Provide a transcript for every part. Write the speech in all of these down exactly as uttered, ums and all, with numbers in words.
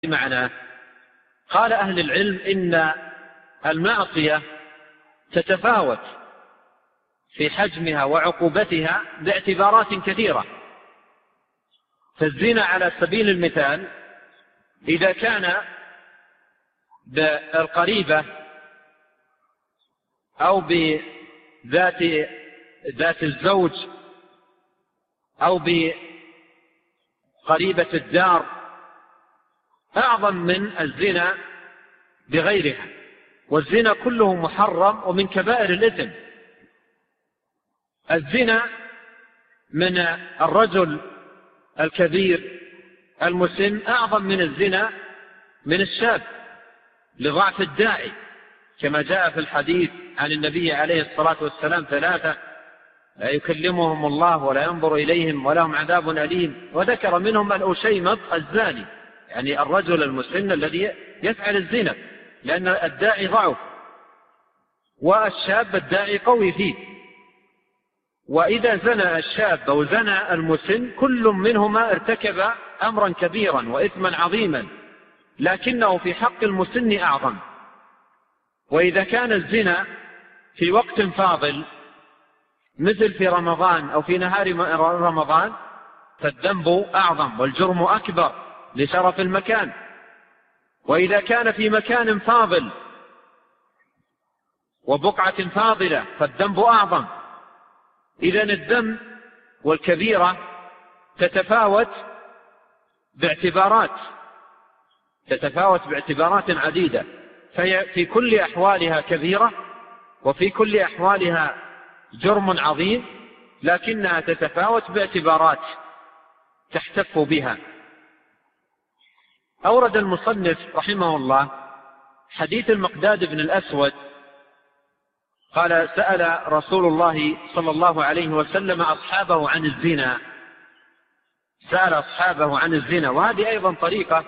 معناه. قال أهل العلم إن المعصية تتفاوت في حجمها وعقوبتها باعتبارات كثيرة. فالزنا على سبيل المثال إذا كان بالقريبة أو بذات ذات الزوج أو بقريبة الدار أعظم من الزنا بغيرها، والزنا كله محرم ومن كبائر الإثم. الزنا من الرجل الكبير المسن أعظم من الزنا من الشاب لضعف الداعي، كما جاء في الحديث عن النبي عليه الصلاة والسلام: ثلاثة لا يكلمهم الله ولا ينظر إليهم ولهم عذاب أليم، وذكر منهم الأشيمط الزاني، يعني الرجل المسن الذي يفعل الزنا، لأن الداعي ضعف والشاب الداعي قوي فيه. وإذا زنى الشاب أو زنى المسن كل منهما ارتكب أمرا كبيرا وإثما عظيما، لكنه في حق المسن أعظم. وإذا كان الزنا في وقت فاضل مثل في رمضان أو في نهار رمضان فالذنب أعظم والجرم أكبر لشرف المكان. وإذا كان في مكان فاضل وبقعة فاضلة فالذنب أعظم. إذن الذنب والكبيرة تتفاوت باعتبارات تتفاوت باعتبارات عديدة، فهي في كل أحوالها كبيرة وفي كل أحوالها جرم عظيم، لكنها تتفاوت باعتبارات تحتف بها. أورد المصنف رحمه الله حديث المقداد بن الأسود قال: سأل رسول الله صلى الله عليه وسلم أصحابه عن الزنا سأل أصحابه عن الزنا وهذه أيضا طريقة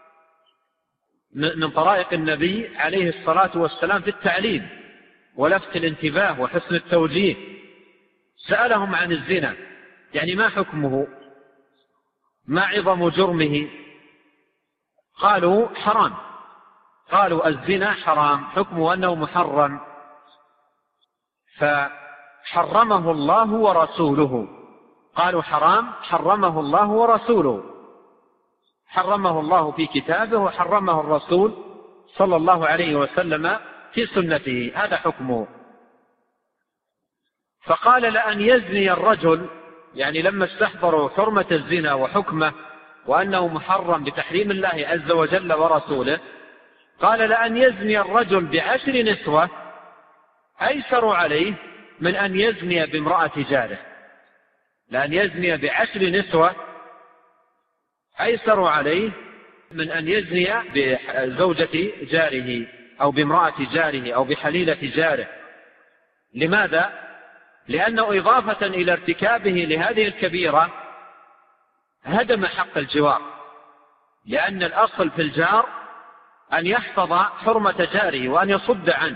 من طرائق النبي عليه الصلاة والسلام في التعليم ولفت الانتباه وحسن التوجيه. سألهم عن الزنا، يعني ما حكمه، ما عظم جرمه؟ قالوا حرام. قالوا الزنا حرام، حكمه أنه محرم، فحرمه الله ورسوله. قالوا حرام، حرمه الله ورسوله، حرمه الله في كتابه وحرمه الرسول صلى الله عليه وسلم في سنته، هذا حكمه. فقال: لأن يزني الرجل، يعني لما استحضروا حرمة الزنا وحكمه وأنه محرم بتحريم الله عز وجل ورسوله، قال: لأن يزني الرجل بعشر نسوة أيسر عليه من أن يزني بامرأة جاره. لأن يزني بعشر نسوة أيسر عليه من أن يزني بزوجة جاره أو بامرأة جاره أو بحليلة جاره. لماذا؟ لأنه إضافة إلى ارتكابه لهذه الكبيرة هدم حق الجوار، لأن الأصل في الجار أن يحفظ حرمة جاره وأن يصد عنه.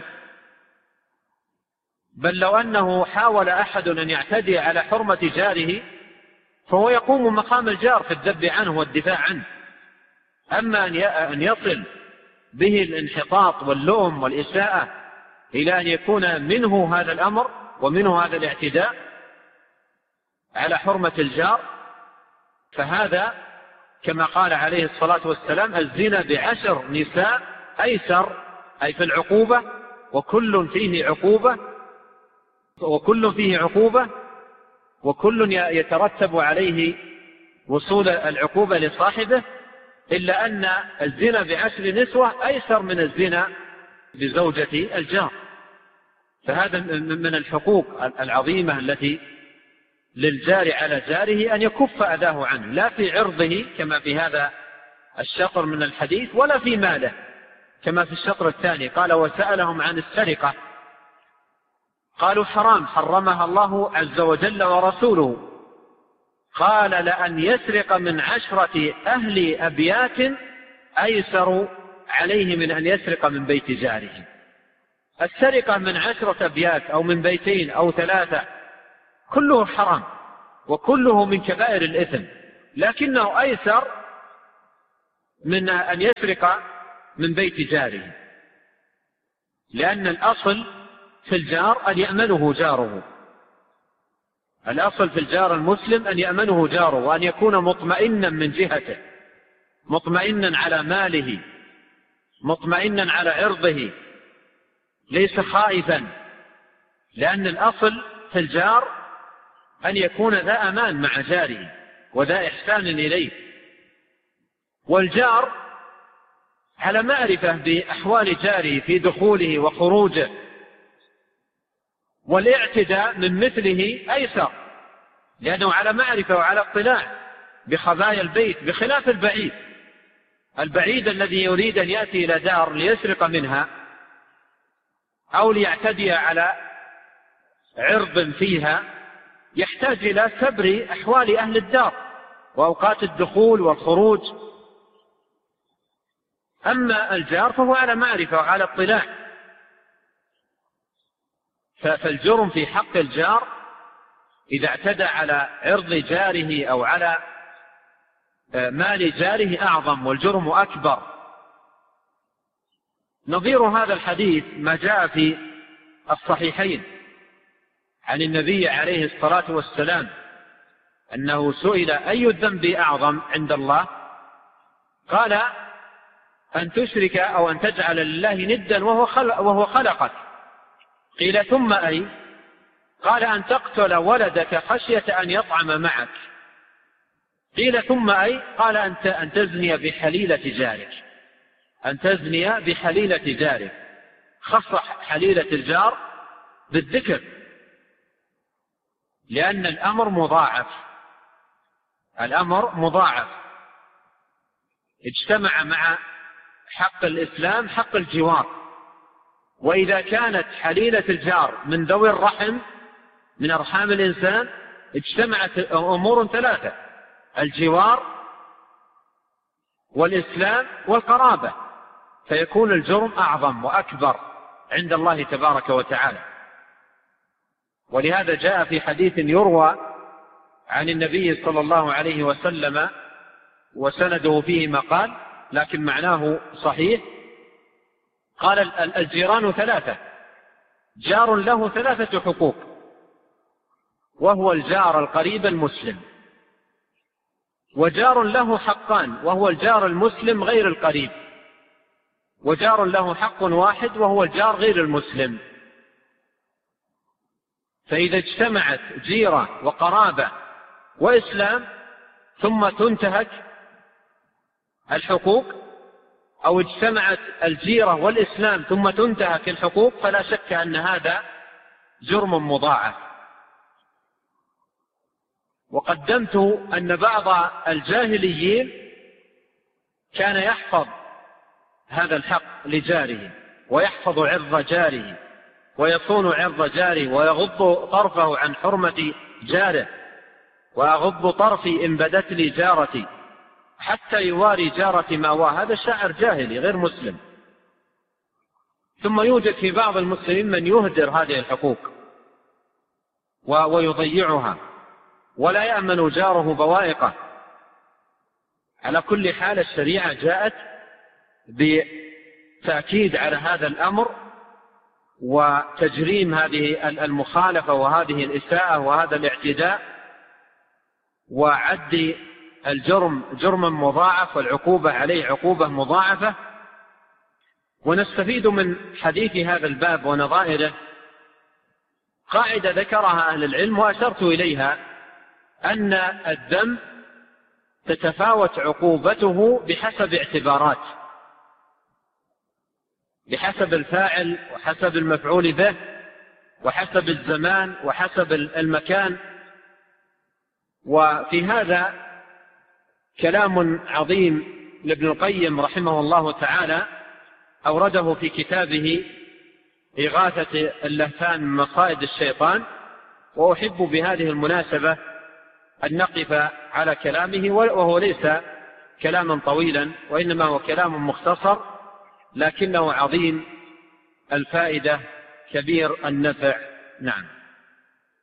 بل لو أنه حاول أحد أن يعتدي على حرمة جاره فهو يقوم مقام الجار في الذب عنه والدفاع عنه. أما أن يصل به الانحطاط واللوم والإساءة إلى أن يكون منه هذا الأمر ومنه هذا الاعتداء على حرمة الجار، فهذا كما قال عليه الصلاة والسلام: الزنا بعشر نساء أيسر، أي في العقوبة، وكل فيه عقوبة وكل فيه عقوبة وكل يترتب عليه وصول العقوبة لصاحبه، إلا أن الزنا بعشر نسوة أيسر من الزنا بزوجة الجار. فهذا من الحقوق العظيمة التي للجار على جاره أن يكف أذاه عنه، لا في عرضه كما في هذا الشطر من الحديث، ولا في ماله كما في الشطر الثاني. قال: وسألهم عن السرقة قالوا حرام، حرمها الله عز وجل ورسوله. قال: لأن يسرق من عشرة أهل أبيات أيسر عليه من أن يسرق من بيت جاره. السرقة من عشرة أبيات أو من بيتين أو ثلاثة كله حرام وكله من كبائر الإثم، لكنه أيسر من أن يسرق من بيت جاره، لأن الأصل في الجار أن يأمنه جاره. الأصل في الجار المسلم أن يأمنه جاره، وأن يكون مطمئنا من جهته، مطمئنا على ماله، مطمئنا على عرضه، ليس خائفا، لأن الأصل في الجار أن يكون ذا أمان مع جاره وذا إحسان إليه. والجار على معرفة بأحوال جاره في دخوله وخروجه، والاعتداء من مثله أيسر، لأنه على معرفة وعلى اطلاع بخبايا البيت، بخلاف البعيد. البعيد الذي يريد أن يأتي إلى دار ليسرق منها أو ليعتدي على عرض فيها يحتاج إلى سبر أحوال أهل الدار وأوقات الدخول والخروج. أما الجار فهو على معرفة وعلى اطلاع. فالجرم في حق الجار إذا اعتدى على عرض جاره أو على مال جاره أعظم، والجرم أكبر. نظير هذا الحديث ما جاء في الصحيحين عن النبي عليه الصلاة والسلام أنه سئل أي الذنب أعظم عند الله؟ قال أن تشرك أو أن تجعل لله ندا وهو خلق وهو خلقك. قيل ثم أي؟ قال أن تقتل ولدك خشية أن يطعم معك. قيل ثم أي؟ قال أن تزني بحليلة جارك، أن تزني بحليلة جارك. خص حليلة الجار بالذكر لأن الأمر مضاعف، الأمر مضاعف. اجتمع مع حق الإسلام حق الجوار، وإذا كانت حليلة الجار من ذوي الرحم من أرحام الإنسان اجتمعت أمور ثلاثة: الجوار والإسلام والقرابة، فيكون الجرم أعظم وأكبر عند الله تبارك وتعالى. ولهذا جاء في حديث يروى عن النبي صلى الله عليه وسلم وسنده فيه مقال لكن معناه صحيح، قال الجيران ثلاثة: جار له ثلاثة حقوق، وهو الجار القريب المسلم، وجار له حقان، وهو الجار المسلم غير القريب، وجار له حق واحد وهو الجار غير المسلم. فإذا اجتمعت جيرة وقرابة وإسلام ثم تنتهك الحقوق، أو اجتمعت الجيرة والإسلام ثم تنتهك الحقوق، فلا شك أن هذا جرم مضاعف. وقدمت أن بعض الجاهليين كان يحفظ هذا الحق لجاره، ويحفظ عرض جاره، ويصون عرض جاره، ويغض طرفه عن حرمة جاره، وأغض طرفي إن بدت لي جارتي حتى يواري جارتي ماواه. هذا شاعر جاهلي غير مسلم. ثم يوجد في بعض المسلمين من يهدر هذه الحقوق ويضيعها ولا يأمن جاره بوائقه. على كل حال الشريعة جاءت بتأكيد على هذا الأمر وتجريم هذه المخالفة وهذه الإساءة وهذا الاعتداء، وعد الجرم جرما مضاعف والعقوبة عليه عقوبة مضاعفة. ونستفيد من حديث هذا الباب ونظائره قاعدة ذكرها أهل العلم وأشرت إليها، أن الذنب تتفاوت عقوبته بحسب اعتبارات، بحسب الفاعل وحسب المفعول به وحسب الزمان وحسب المكان. وفي هذا كلام عظيم لابن القيم رحمه الله تعالى أورده في كتابه إغاثة اللهفان من مصائد الشيطان. وأحب بهذه المناسبة أن نقف على كلامه، وهو ليس كلاما طويلا وإنما هو كلام مختصر لكنه عظيم الفائدة كبير النفع. نعم.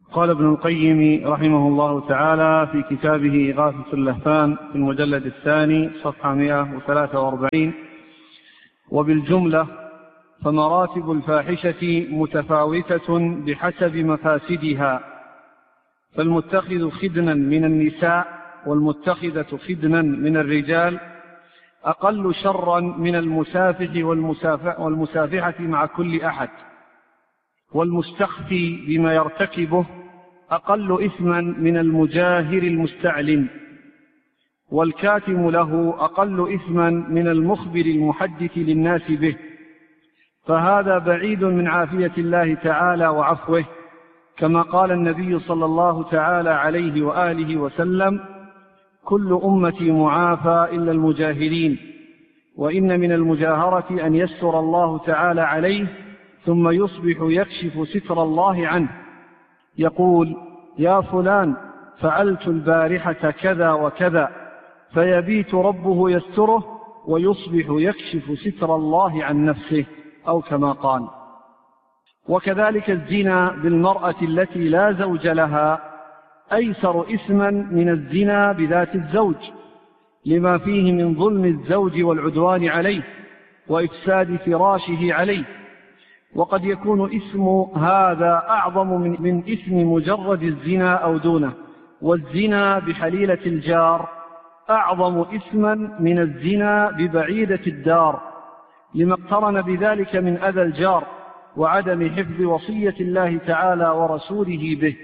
قال ابن القيم رحمه الله تعالى في كتابه إغاثة اللهفان في المجلد الثاني صفحة مئة وثلاثة وأربعين: وبالجملة فمراتب الفاحشة متفاوتة بحسب مفاسدها، فالمتخذ خدنا من النساء والمتخذة خدنا من الرجال أقل شرا من المسافح والمسافحة مع كل أحد، والمستخفي بما يرتكبه أقل إثما من المجاهر المستعلن، والكاتم له أقل إثما من المخبر المحدث للناس به، فهذا بعيد من عافية الله تعالى وعفوه، كما قال النبي صلى الله تعالى عليه وآله وسلم: كل أمتي معافى إلا المجاهرين، وإن من المجاهرة أن يستر الله تعالى عليه ثم يصبح يكشف ستر الله عنه، يقول: يا فلان فعلت البارحة كذا وكذا، فيبيت ربه يستره ويصبح يكشف ستر الله عن نفسه، أو كما قال. وكذلك الزنا بالمرأة التي لا زوج لها أيسر إثما من الزنا بذات الزوج، لما فيه من ظلم الزوج والعدوان عليه وإفساد فراشه عليه، وقد يكون إثم هذا أعظم من, من إثم مجرد الزنا أو دونه، والزنا بحليلة الجار أعظم إثما من الزنا ببعيدة الدار، لما اقترن بذلك من أذى الجار وعدم حفظ وصية الله تعالى ورسوله به.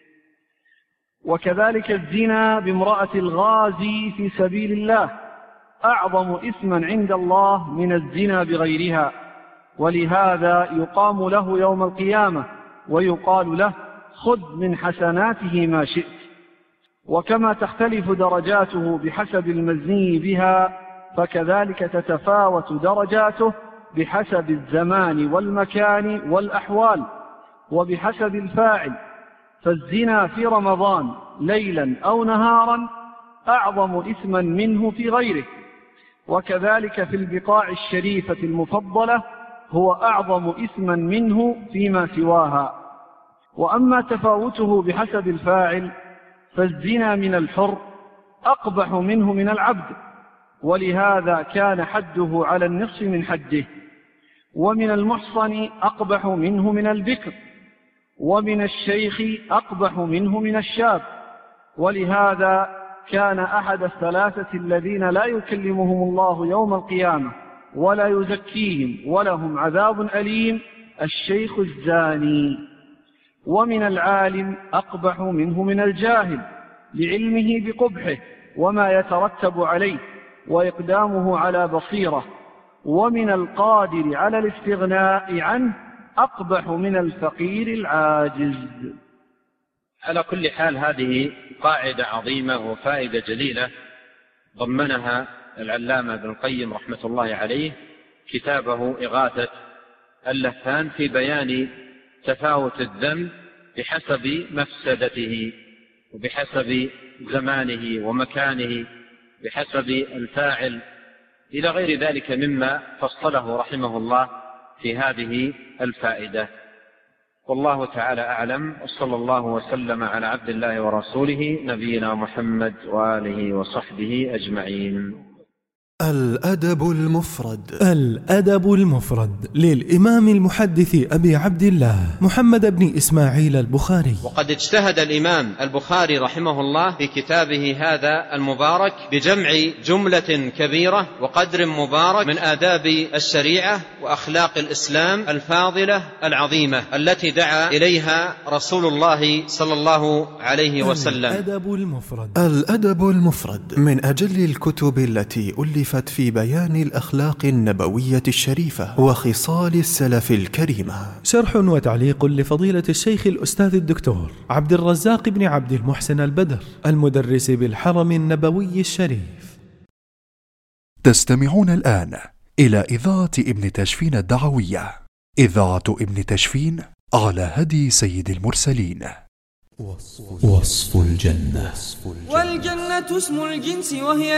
وكذلك الزنا بامرأة الغازي في سبيل الله أعظم إثما عند الله من الزنا بغيرها، ولهذا يقام له يوم القيامة ويقال له: خذ من حسناته ما شئت. وكما تختلف درجاته بحسب المزني بها، فكذلك تتفاوت درجاته بحسب الزمان والمكان والأحوال وبحسب الفاعل، فالزنا في رمضان ليلا أو نهارا أعظم إثما منه في غيره، وكذلك في البقاع الشريفة المفضلة هو أعظم إثما منه فيما سواها. وأما تفاوته بحسب الفاعل فالزنا من الحر أقبح منه من العبد، ولهذا كان حده على النصف من حده، ومن المحصن أقبح منه من البكر، ومن الشيخ أقبح منه من الشاب، ولهذا كان أحد الثلاثة الذين لا يكلمهم الله يوم القيامة ولا يزكيهم ولهم عذاب أليم الشيخ الزاني. ومن العالم أقبح منه من الجاهل لعلمه بقبحه وما يترتب عليه وإقدامه على بصيرة. ومن القادر على الاستغناء عنه أقبح من الفقير العاجز. على كل حال هذه قاعدة عظيمة وفائدة جليلة ضمنها العلامة ابن القيم رحمة الله عليه كتابه إغاثة اللهفان في بيان تفاوت الذنب بحسب مفسدته وبحسب زمانه ومكانه، بحسب الفاعل، إلى غير ذلك مما فصله رحمه الله في هذه الفائدة. والله تعالى أعلم، وصلى الله وسلم على عبد الله ورسوله نبينا محمد وآله وصحبه أجمعين. الأدب المفرد. الأدب المفرد للإمام المحدث أبي عبد الله محمد بن إسماعيل البخاري. وقد اجتهد الإمام البخاري رحمه الله في كتابه هذا المبارك بجمع جملة كبيرة وقدر مبارك من آداب الشريعة وأخلاق الإسلام الفاضلة العظيمة التي دعا إليها رسول الله صلى الله عليه وسلم. الأدب المفرد. الأدب المفرد من أجل الكتب التي ألفت في بيان الأخلاق النبوية الشريفة وخصال السلف الكريمة. شرح وتعليق لفضيلة الشيخ الأستاذ الدكتور عبد الرزاق بن عبد المحسن البدر المدرس بالحرم النبوي الشريف. تستمعون الآن إلى إذاعة ابن تشفين الدعوية، إذاعة ابن تشفين على هدي سيد المرسلين. وصف الجنة. والجنة اسم الجنس وهي